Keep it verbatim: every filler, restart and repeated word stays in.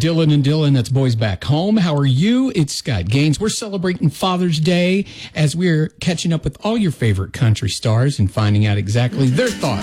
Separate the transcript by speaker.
Speaker 1: Dylan and Dylan, that's Boys Back Home. How are you? It's Scott Gaines. We're celebrating Father's Day as we're catching up with all your favorite country stars and finding out exactly their thoughts